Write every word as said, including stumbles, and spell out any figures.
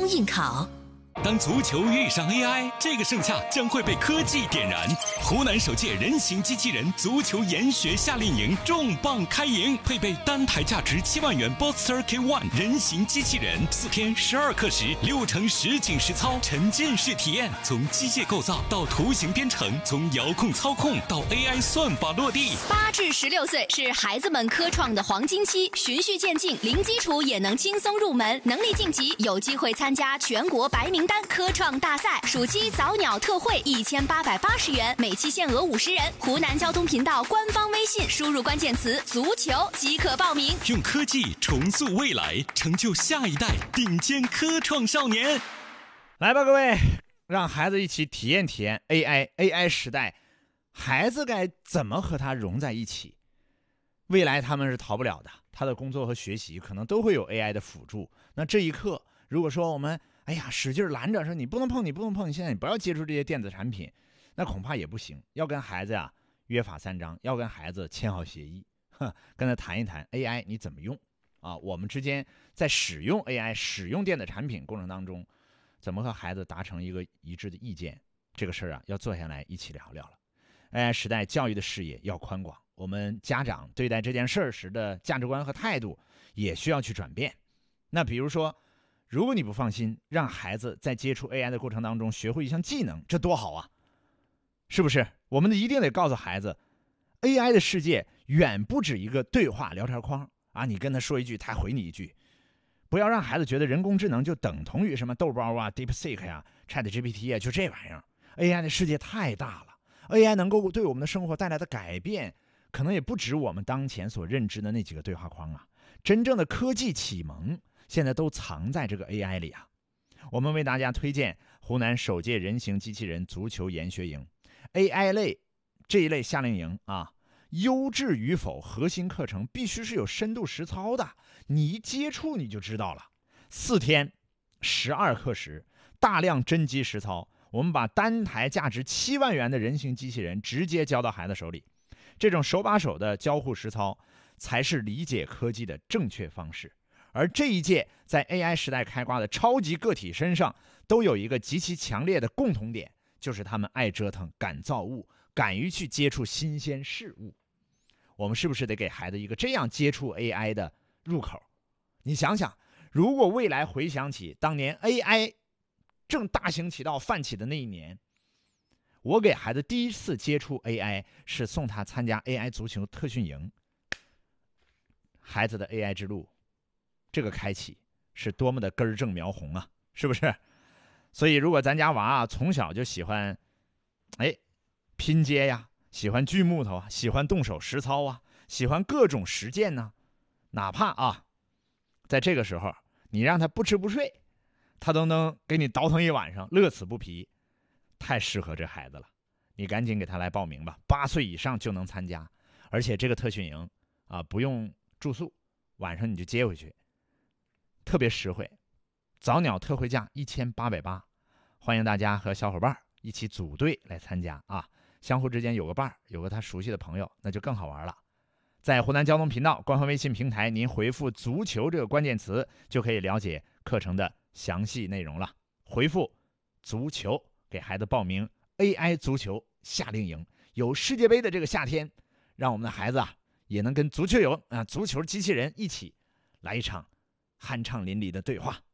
生应考。 当足球遇上 A I， 这个盛夏将会被科技点燃。湖南首届人形机器人足球研学夏令营重磅开营，配备单台价值七万元 Boxster K 一 人形机器人，四天十二课时，六成实景实操，沉浸式体验，从机械构造到图形编程，从遥控操控到 A I 算法落地。 八至十六岁是孩子们科创的黄金期，循序渐进，零基础也能轻松入门，能力晋级有机会参加全国白名单科创大赛。暑期早鸟特惠一千八百八十元，每期限额五十人。湖南交通频道官方微信输入关键词足球即可报名。 用科技重塑未来，成就下一代顶尖科创少年。 来吧，各位，让孩子一起体验体验 A I A I 时代，孩子该怎么和它融在一起？未来他们是逃不了的，他的工作和学习可能都会有 A I 的辅助。那这一刻，如果说我们哎呀使劲拦着说你不能碰，你不能碰，你现在你不要接触这些电子产品，那恐怕也不行。要跟孩子呀、啊、约法三章，要跟孩子签好协议，跟他谈一谈 A I 你怎么用啊？我们之间在使用 A I、使用电子产品过程当中，怎么和孩子达成一个一致的意见？这个事儿啊，要坐下来一起聊聊了。A I 时代教育的视野要宽广，我们家长对待这件事儿时的价值观和态度也需要去转变。那比如说，如果你不放心让孩子在接触 A I 的过程当中学会一项技能，这多好啊！是不是？我们一定得告诉孩子 A I 的世界远不止一个对话聊天框啊，你跟他说一句他回你一句，不要让孩子觉得人工智能就等同于什么豆包啊 DeepSeek 呀、啊、ChatGPT 啊，就这玩意儿。 A I 的世界太大了， A I 能够对我们的生活带来的改变可能也不止我们当前所认知的那几个对话框啊。真正的科技启蒙现在都藏在这个 A I 里啊。我们为大家推荐湖南首届人形机器人足球研学营 A I 类这一类夏令营啊，优质与否核心课程必须是有深度实操的，你一接触你就知道了。四天十二课时，大量真机实操，我们把单台价值七万元的人形机器人直接交到孩子手里，这种手把手的交互实操才是理解科技的正确方式。而这一届在 A I 时代开挂的超级个体身上都有一个极其强烈的共同点，就是他们爱折腾、敢造物、敢于去接触新鲜事物。我们是不是得给孩子一个这样接触 A I 的入口？你想想，如果未来回想起当年 A I 正大行其道泛起的那一年，我给孩子第一次接触 A I 是送他参加 A I 足球特训营，孩子的 A I 之路这个开启是多么的根正苗红啊，是不是？所以如果咱家娃啊从小就喜欢哎拼接呀，喜欢锯木头啊，喜欢动手实操啊，喜欢各种实践呢，哪怕啊在这个时候你让他不吃不睡，他都能给你倒腾一晚上，乐此不疲，太适合这孩子了。你赶紧给他来报名吧，八岁以上就能参加，而且这个特训营啊不用住宿，晚上你就接回去，特别实惠，早鸟特惠价一千八百八，欢迎大家和小伙伴一起组队来参加啊！相互之间有个伴，有个他熟悉的朋友，那就更好玩了。在湖南交通频道官方微信平台，您回复足球这个关键词，就可以了解课程的详细内容了。回复足球给孩子报名 A I 足球夏令营，有世界杯的这个夏天，让我们的孩子啊也能跟足球有啊足球机器人一起来一场酣畅淋漓的对话。